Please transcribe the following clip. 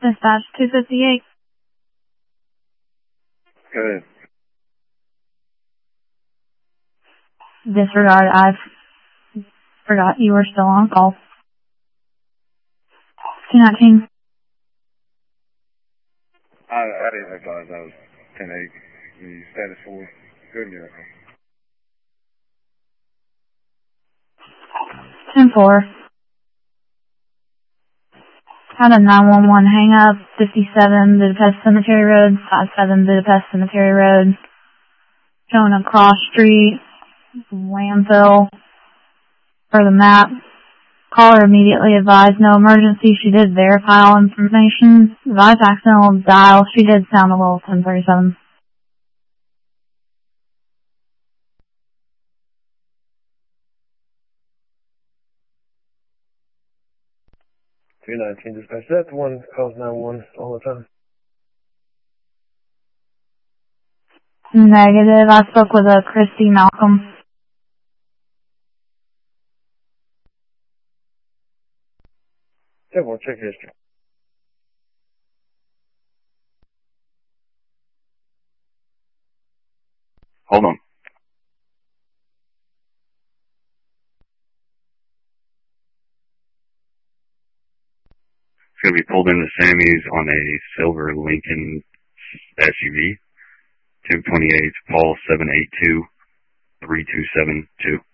Dispatch 258. Good. Disregard, I forgot you were still on call. 219. I didn't realize I was 10-8. The status 4. Good miracle. 10-4. Had a 911 hang up, 57 Budapest Cemetery Road, 57 Budapest Cemetery Road. Showing a cross street, landfill, for the map. Caller immediately advised no emergency. She did verify all information. Advised accidental dial. She did sound a little 1037. Dispatch. That's the one that calls 911 all the time. Negative. I spoke with a Christy Malcolm. Yeah, we'll check history. Hold on. It's going to be pulled into Sammy's on a silver Lincoln SUV. 228 Paul 782 3272.